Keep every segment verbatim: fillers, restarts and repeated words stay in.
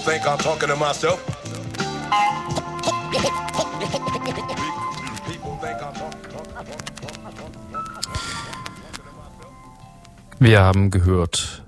think I'm talking to myself. Wir haben gehört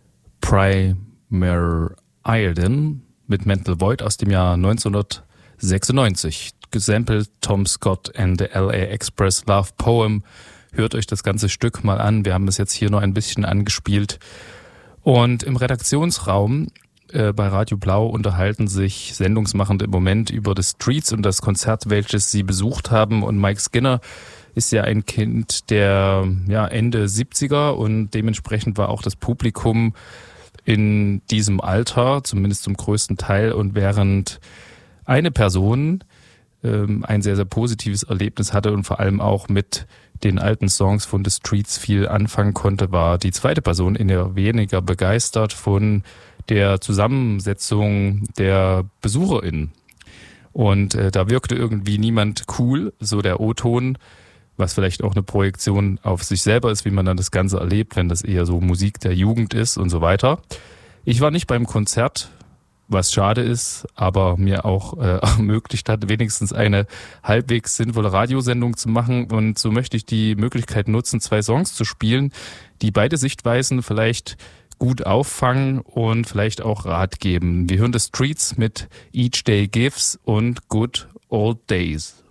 Primer Iron mit Mental Void aus dem Jahr neunzehnhundertsechsundneunzig. Gesampelt Tom Scott and the L A Express Love Poem. Hört euch das ganze Stück mal an. Wir haben es jetzt hier noch ein bisschen angespielt. Und im Redaktionsraum äh, bei Radio Blau unterhalten sich Sendungsmachende im Moment über The Streets und das Konzert, welches sie besucht haben. Und Mike Skinner ist ja ein Kind der ja, Ende siebziger und dementsprechend war auch das Publikum in diesem Alter, zumindest zum größten Teil. Und während eine Person ähm, ein sehr, sehr positives Erlebnis hatte und vor allem auch mit den alten Songs von The Streets viel anfangen konnte, war die zweite Person eher weniger begeistert von der Zusammensetzung der BesucherInnen. Und äh, da wirkte irgendwie niemand cool, so der O-Ton, was vielleicht auch eine Projektion auf sich selber ist, wie man dann das Ganze erlebt, wenn das eher so Musik der Jugend ist und so weiter. Ich war nicht beim Konzert, was schade ist, aber mir auch äh, ermöglicht hat, wenigstens eine halbwegs sinnvolle Radiosendung zu machen. Und so möchte ich die Möglichkeit nutzen, zwei Songs zu spielen, die beide Sichtweisen vielleicht gut auffangen und vielleicht auch Rat geben. Wir hören The Streets mit Each Day Gives und Good Old Days.